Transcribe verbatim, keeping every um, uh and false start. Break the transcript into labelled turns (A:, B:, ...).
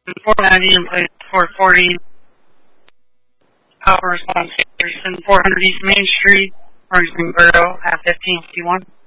A: four ninety and plate four forty. Power response station, four hundred East Main Street, Orangeman Borough, at fifteen fifty-one.